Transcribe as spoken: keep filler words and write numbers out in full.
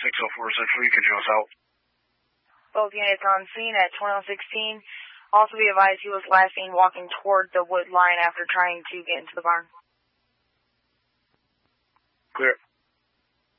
six oh four Central, you can show us out. Both units on scene at twenty sixteen. Also be advised he was last seen walking toward the wood line after trying to get into the barn. Clear.